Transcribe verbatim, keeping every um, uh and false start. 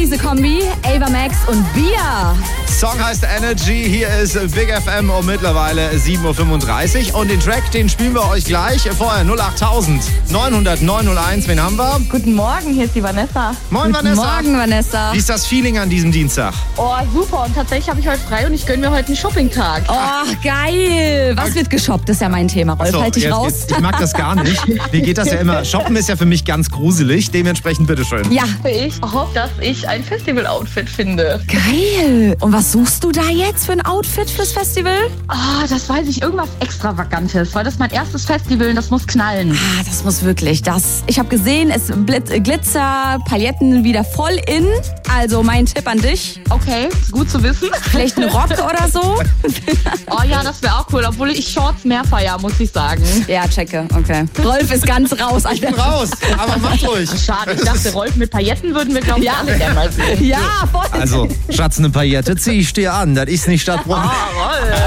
Diese Kombi, Ava Max und Bia. Song heißt Energy, hier ist Big F M um mittlerweile sieben Uhr fünfunddreißig. Und den Track, den spielen wir euch gleich. Vorher null acht neun null null neun null eins. Wen haben wir? Guten Morgen, hier ist die Vanessa. Moin, Guten Vanessa. Morgen, Vanessa. Wie ist das Feeling an diesem Dienstag? Oh, super. Und tatsächlich habe ich heute frei und ich gönne mir heute einen Shoppingtag. Oh, geil. Was wird geshoppt? Das ist ja mein Thema. Rolf, So, halt dich jetzt raus. geht's. Ich mag das gar nicht. Mir geht das ja immer. Shoppen ist ja für mich ganz gruselig. Dementsprechend bitteschön. Ja, Ich hoffe, dass ich ein Festival-Outfit finde. geil. Und was suchst du da jetzt für ein Outfit fürs Festival? Ah, das weiß ich. Irgendwas Extravagantes. Weil das ist mein erstes Festival und das muss knallen. Ah, das muss wirklich. Das. Ich habe gesehen, es Blitz, Glitzer, Pailletten wieder voll in. Also mein Tipp an dich. Okay, ist gut zu wissen. Vielleicht ein Rock oder so? Oh ja, das wäre auch cool. Obwohl ich Shorts mehr feier, muss ich sagen. Ja, checke. Okay. Rolf ist ganz raus. Ich bin raus, aber macht ruhig. Schade, ich dachte, Rolf mit Pailletten würden wir, glaube ich, Ja. alle gerne mal sehen. Ja, voll. Also, Schatz, eine Paillette zieh ich dir an. Das ist nicht Stadtbrunnen. Ah, Rolf.